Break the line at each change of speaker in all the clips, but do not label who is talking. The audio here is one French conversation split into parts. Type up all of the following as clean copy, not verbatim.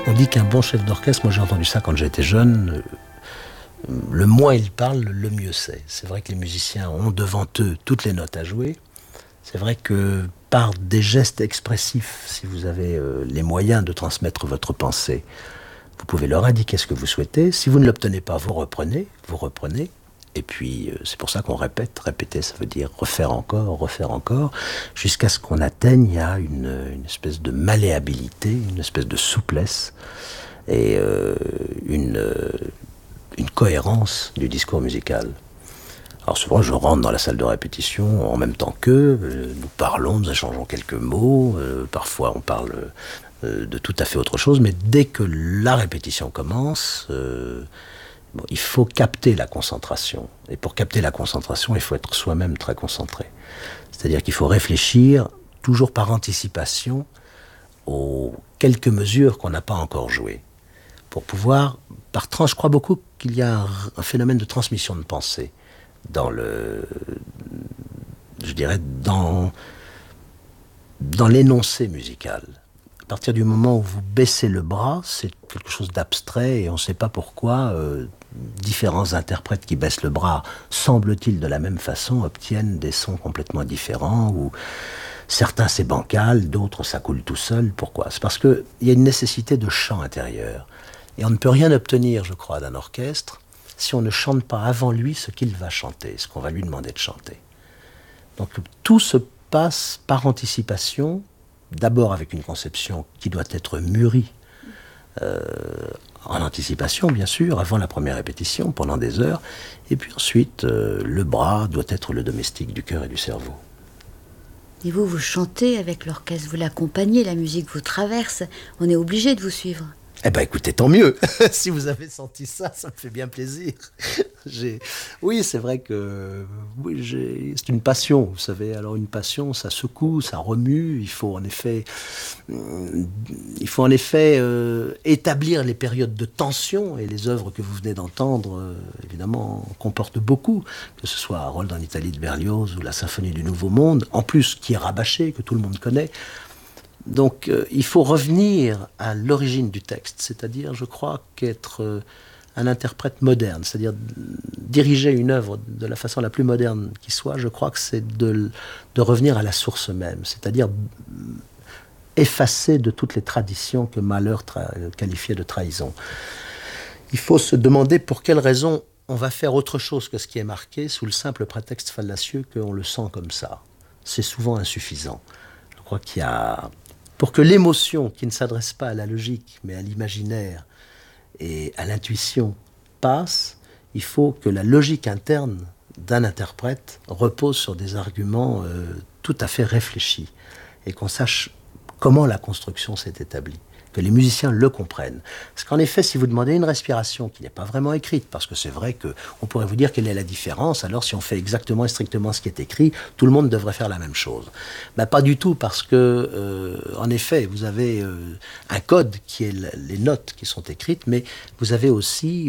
On dit qu'un bon chef d'orchestre, moi j'ai entendu ça quand j'étais jeune, le moins il parle, le mieux c'est. C'est vrai que les musiciens ont devant eux toutes les notes à jouer. C'est vrai que par des gestes expressifs, si vous avez les moyens de transmettre votre pensée, vous pouvez leur indiquer ce que vous souhaitez. Si vous ne l'obtenez pas, vous reprenez. Et puis, c'est pour ça qu'on répète. Répéter, ça veut dire refaire encore, jusqu'à ce qu'on atteigne à une espèce de malléabilité, une espèce de souplesse et une cohérence du discours musical. Alors souvent, je rentre dans la salle de répétition en même temps qu'eux, nous parlons, nous échangeons quelques mots, parfois on parle de tout à fait autre chose, mais dès que la répétition commence, il faut capter la concentration. Et pour capter la concentration, il faut être soi-même très concentré. C'est-à-dire qu'il faut réfléchir, toujours par anticipation, aux quelques mesures qu'on n'a pas encore jouées. Pour pouvoir, je crois beaucoup qu'il y a un phénomène de transmission de pensée dans l'énoncé musical. À partir du moment où vous baissez le bras, c'est quelque chose d'abstrait et on ne sait pas pourquoi différents interprètes qui baissent le bras, semble-t-il de la même façon, obtiennent des sons complètement différents, ou certains c'est bancal, d'autres ça coule tout seul. Pourquoi ? C'est parce qu'il y a une nécessité de chant intérieur. Et on ne peut rien obtenir, je crois, d'un orchestre si on ne chante pas avant lui ce qu'il va chanter, ce qu'on va lui demander de chanter. Donc tout se passe par anticipation, d'abord avec une conception qui doit être mûrie, en anticipation bien sûr, avant la première répétition, pendant des heures, et puis ensuite le bras doit être le domestique du cœur et du cerveau.
Et vous chantez avec l'orchestre, vous l'accompagnez, la musique vous traverse, on est obligé de vous suivre.
Eh bien, écoutez, tant mieux. Si vous avez senti ça, ça me fait bien plaisir. Oui, c'est vrai que c'est une passion, vous savez. Alors, une passion, ça secoue, ça remue. Il faut en effet établir les périodes de tension. Et les œuvres que vous venez d'entendre, évidemment, comportent beaucoup. Que ce soit Harold en Italie de Berlioz ou la Symphonie du Nouveau Monde. En plus, qui est rabâché, que tout le monde connaît. Donc, il faut revenir à l'origine du texte, c'est-à-dire, je crois, qu'être un interprète moderne, c'est-à-dire diriger une œuvre de la façon la plus moderne qui soit, je crois que c'est de revenir à la source même, c'est-à-dire effacer de toutes les traditions que Mahler qualifiait de trahison. Il faut se demander pour quelle raison on va faire autre chose que ce qui est marqué sous le simple prétexte fallacieux qu'on le sent comme ça. C'est souvent insuffisant. Je crois qu'il y a... Pour que l'émotion, qui ne s'adresse pas à la logique, mais à l'imaginaire et à l'intuition, passe, il faut que la logique interne d'un interprète repose sur des arguments tout à fait réfléchis et qu'on sache comment la construction s'est établie, que les musiciens le comprennent. Parce qu'en effet, si vous demandez une respiration qui n'est pas vraiment écrite, parce que c'est vrai qu'on pourrait vous dire quelle est la différence, alors si on fait exactement et strictement ce qui est écrit, tout le monde devrait faire la même chose. Ben, pas du tout, parce que, en effet, vous avez un code qui est les notes qui sont écrites, mais vous avez aussi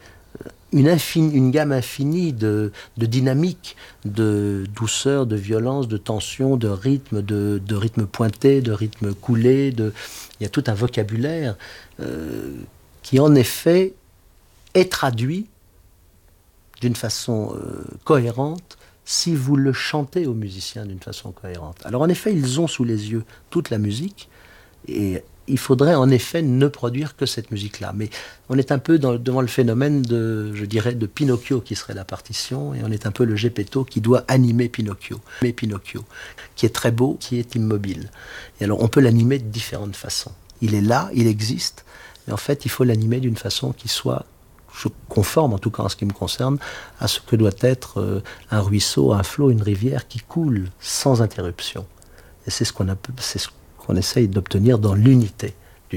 une gamme infinie de dynamique, de douceur, de violence, de tension, de rythme, de rythme pointé, de rythme coulé. Il y a tout un vocabulaire qui, en effet, est traduit d'une façon cohérente si vous le chantez aux musiciens d'une façon cohérente. Alors, en effet, ils ont sous les yeux toute la musique et il faudrait en effet ne produire que cette musique-là. Mais on est un peu devant le phénomène je dirais, de Pinocchio qui serait la partition, et on est un peu le Geppetto qui doit animer Pinocchio. Mais Pinocchio, qui est très beau, qui est immobile. Et alors on peut l'animer de différentes façons. Il est là, il existe, mais en fait il faut l'animer d'une façon qui soit conforme, en tout cas en ce qui me concerne, à ce que doit être un ruisseau, un flot, une rivière qui coule sans interruption. Et c'est ce qu'on essaye d'obtenir dans l'unité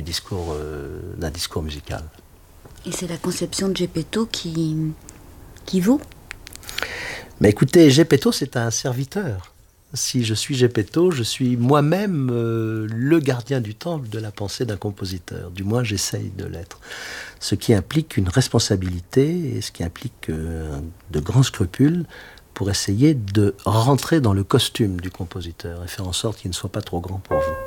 d'un discours musical.
Et c'est la conception de Geppetto qui vaut ?
Mais écoutez, Geppetto, c'est un serviteur. Si je suis Geppetto, je suis moi-même le gardien du temple de la pensée d'un compositeur. Du moins, j'essaye de l'être. Ce qui implique une responsabilité et ce qui implique de grands scrupules pour essayer de rentrer dans le costume du compositeur et faire en sorte qu'il ne soit pas trop grand pour vous.